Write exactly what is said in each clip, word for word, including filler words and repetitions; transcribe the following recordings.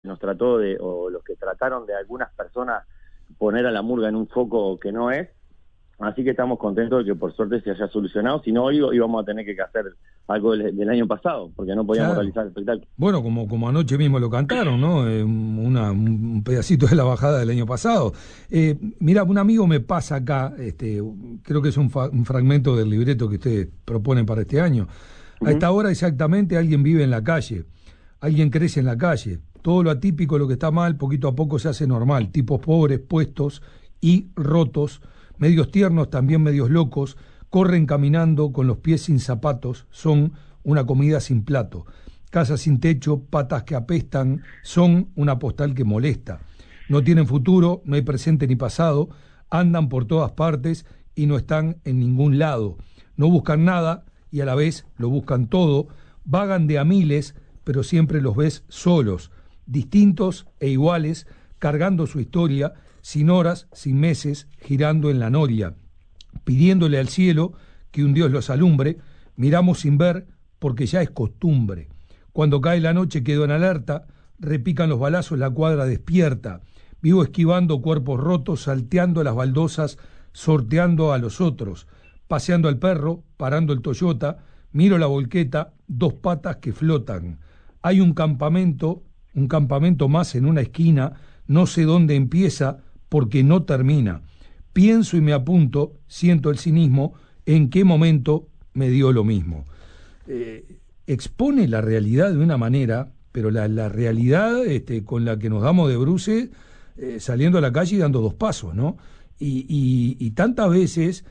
nos trató de, o los que trataron de algunas personas poner a la murga en un foco que no es, así que estamos contentos de que por suerte se haya solucionado, si no hoy íbamos a tener que hacer algo del, del año pasado, porque no podíamos Claro. realizar el espectáculo. Bueno, como, como anoche mismo lo cantaron, ¿no? Eh, una, un pedacito de la bajada del año pasado. Eh, mira, un amigo me pasa acá, este, creo que es un, fa- un fragmento del libreto que ustedes proponen para este año. A Ujú. esta hora exactamente alguien vive en la calle, alguien crece en la calle. Todo lo atípico, lo que está mal, poquito a poco se hace normal. Tipos pobres, puestos y rotos, medios tiernos, también medios locos, corren caminando con los pies sin zapatos, son una comida sin plato. Casas sin techo, patas que apestan, son una postal que molesta. No tienen futuro, no hay presente ni pasado, andan por todas partes y no están en ningún lado. No buscan nada y a la vez lo buscan todo, vagan de a miles, pero siempre los ves solos, distintos e iguales, cargando su historia, sin horas, sin meses, girando en la noria, pidiéndole al cielo que un Dios los alumbre, miramos sin ver porque ya es costumbre. Cuando cae la noche quedo en alerta, repican los balazos, la cuadra despierta, vivo esquivando cuerpos rotos, salteando las baldosas, sorteando a los otros, paseando al perro, parando el Toyota, miro la volqueta, dos patas que flotan. Hay un campamento, un campamento más en una esquina, no sé dónde empieza porque no termina. Pienso y me apunto, siento el cinismo, en qué momento me dio lo mismo. Eh, expone la realidad de una manera, pero la, la realidad este, con la que nos damos de bruces eh, saliendo a la calle y dando dos pasos, ¿no? Y, y, y tantas veces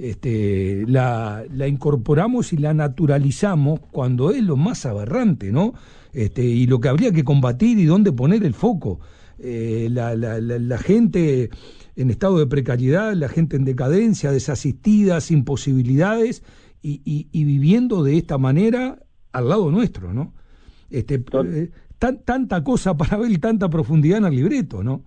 este, la, la incorporamos y la naturalizamos cuando es lo más aberrante, ¿no? Este, y lo que habría que combatir y dónde poner el foco. Eh, la, la, la, la gente en estado de precariedad, la gente en decadencia, desasistida, sin posibilidades y, y, y viviendo de esta manera al lado nuestro, ¿no? Este, To- eh, tan, tanta cosa para ver y tanta profundidad en el libreto, ¿no?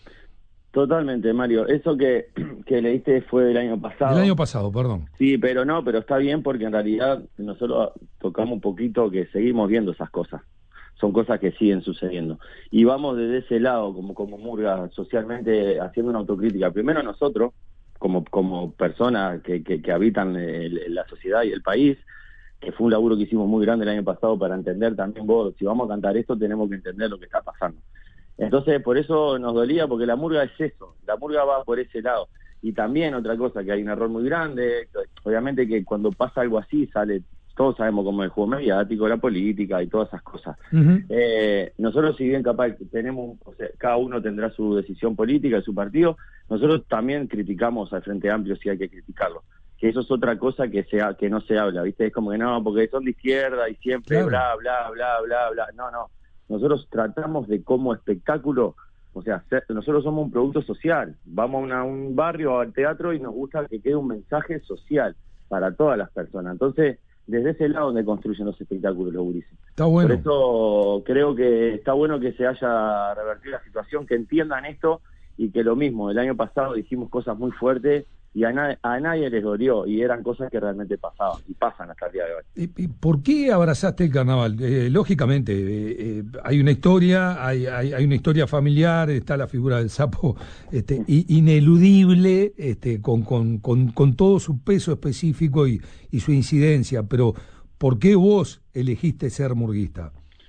Totalmente, Mario. Eso que, que leíste fue del año Del pasado. año pasado, perdón. Sí, pero no, pero está bien porque en realidad nosotros tocamos un poquito que seguimos viendo esas cosas. Son cosas que siguen sucediendo. Y vamos desde ese lado, como, como Murga, socialmente haciendo una autocrítica. Primero nosotros, como, como personas que, que, que habitan el- la sociedad y el país, que fue un laburo que hicimos muy grande el año pasado para entender también vos, si vamos a cantar esto tenemos que entender lo que está pasando. Entonces, por eso nos dolía, porque la murga es eso, la murga va por ese lado. Y también otra cosa, que hay un error muy grande, obviamente que cuando pasa algo así sale, todos sabemos cómo es el juego mediático, la política y todas esas cosas. Uh-huh. Eh, nosotros, si bien capaz tenemos, o sea, cada uno tendrá su decisión política, su partido, nosotros también criticamos al Frente Amplio si hay que criticarlo. Que eso es otra cosa que se ha, que no se habla, ¿viste? Es como que no, porque son de izquierda y siempre Claro. bla, bla, bla, bla, bla. No, no. Nosotros tratamos de como espectáculo, o sea, ser, nosotros somos un producto social. Vamos a una, un barrio, al teatro y nos gusta que quede un mensaje social para todas las personas. Entonces, desde ese lado donde construyen los espectáculos los gurises. Está Por bueno. eso creo que está bueno que se haya revertido la situación, que entiendan esto y que lo mismo, el año pasado dijimos cosas muy fuertes y a, na a nadie les dolió y eran cosas que realmente pasaban y pasan hasta el día de hoy. ¿Y, y por qué abrazaste el carnaval? Eh, lógicamente, eh, eh, hay una historia, hay, hay, hay una historia familiar, está la figura del sapo este, i- ineludible, este, con, con, con, con todo su peso específico y, y su incidencia, pero ¿por qué vos elegiste ser murguista?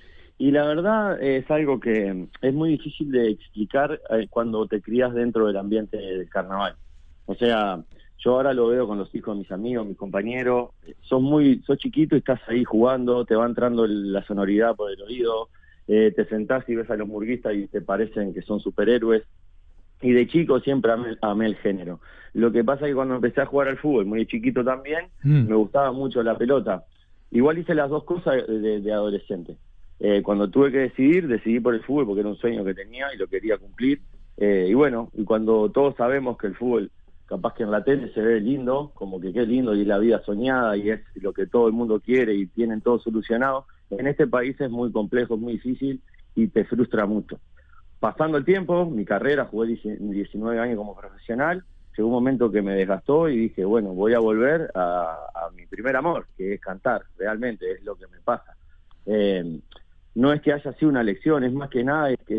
Y la verdad es algo que es muy difícil de explicar eh, cuando te crías dentro del ambiente del carnaval. O sea, yo ahora lo veo con los hijos de mis amigos, mis compañeros, eh, sos muy, sos chiquito y estás ahí jugando, te va entrando el- la sonoridad por el oído, eh, te sentás y ves a los murguistas y te parecen que son superhéroes. Y de chico siempre amé, amé el género. Lo que pasa es que cuando empecé a jugar al fútbol, muy chiquito también, Mm. me gustaba mucho la pelota. Igual hice las dos cosas de, de- de adolescente. Eh, cuando tuve que decidir, decidí por el fútbol porque era un sueño que tenía y lo quería cumplir. Eh, y bueno, y cuando todos sabemos que el fútbol, capaz que en la tele se ve lindo, como que qué lindo y es la vida soñada y es lo que todo el mundo quiere y tienen todo solucionado, en este país es muy complejo, es muy difícil y te frustra mucho. Pasando el tiempo, mi carrera, jugué diecinueve años como profesional, llegó un momento que me desgastó y dije, bueno, voy a volver a, a mi primer amor, que es cantar, realmente es lo que me pasa. Eh, no es que haya sido una lección, es más que nada es que